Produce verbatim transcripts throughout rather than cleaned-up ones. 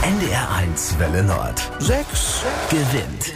N D R eins Welle Nord. Sechs gewinnt.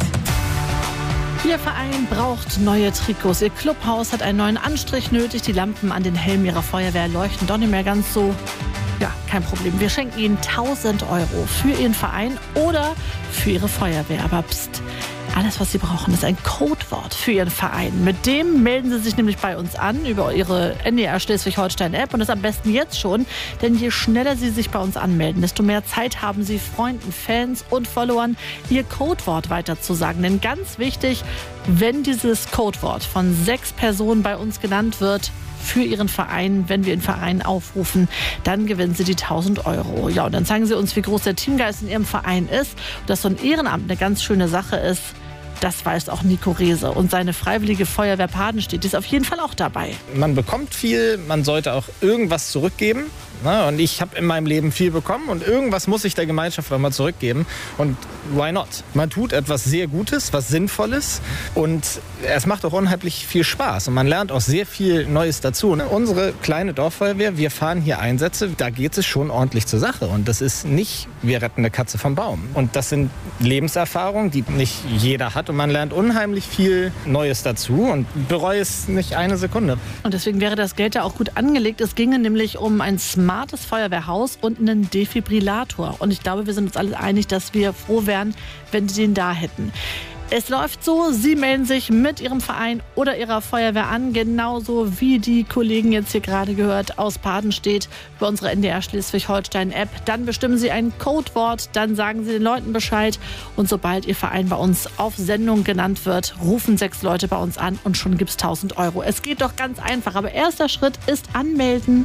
Ihr Verein braucht neue Trikots. Ihr Clubhaus hat einen neuen Anstrich nötig. Die Lampen an den Helmen ihrer Feuerwehr leuchten doch nicht mehr ganz so. Ja, kein Problem. Wir schenken Ihnen tausend Euro für Ihren Verein oder für Ihre Feuerwehr. Aber pst, alles, was Sie brauchen, ist ein Codewort für Ihren Verein. Mit dem melden Sie sich nämlich bei uns an über Ihre N D R Schleswig-Holstein-App. Und das am besten jetzt schon, denn je schneller Sie sich bei uns anmelden, desto mehr Zeit haben Sie, Freunden, Fans und Followern Ihr Codewort weiterzusagen. Denn ganz wichtig, wenn dieses Codewort von sechs Personen bei uns genannt wird, für Ihren Verein, wenn wir den Verein aufrufen, dann gewinnen Sie die tausend Euro. Ja, und dann zeigen Sie uns, wie groß der Teamgeist in Ihrem Verein ist. Und dass so ein Ehrenamt eine ganz schöne Sache ist, das weiß auch Nico Rehse. Und seine freiwillige Feuerwehr Padenstedt ist auf jeden Fall auch dabei. Man bekommt viel, man sollte auch irgendwas zurückgeben. Und ich habe in meinem Leben viel bekommen und irgendwas muss ich der Gemeinschaft auch mal zurückgeben. Und why not? Man tut etwas sehr Gutes, was Sinnvolles und es macht auch unheimlich viel Spaß und man lernt auch sehr viel Neues dazu. Unsere kleine Dorffeuerwehr, wir fahren hier Einsätze, da geht es schon ordentlich zur Sache und das ist nicht, wir retten eine Katze vom Baum. Und das sind Lebenserfahrungen, die nicht jeder hat und man lernt unheimlich viel Neues dazu und bereue es nicht eine Sekunde. Und deswegen wäre das Geld ja auch gut angelegt. Es ginge nämlich um ein smartes Feuerwehrhaus und einen Defibrillator. Und ich glaube, wir sind uns alle einig, dass wir froh wären, wenn Sie den da hätten. Es läuft so, Sie melden sich mit Ihrem Verein oder Ihrer Feuerwehr an, genauso wie die Kollegen jetzt hier gerade gehört aus Padenstedt über unsere N D R Schleswig-Holstein-App. Dann bestimmen Sie ein Codewort, dann sagen Sie den Leuten Bescheid und sobald Ihr Verein bei uns auf Sendung genannt wird, rufen sechs Leute bei uns an und schon gibt es tausend Euro. Es geht doch ganz einfach, aber erster Schritt ist anmelden.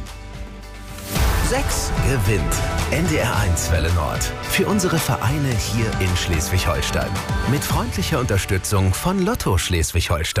Sechs gewinnt. N D R eins Welle Nord. Für unsere Vereine hier in Schleswig-Holstein. Mit freundlicher Unterstützung von Lotto Schleswig-Holstein.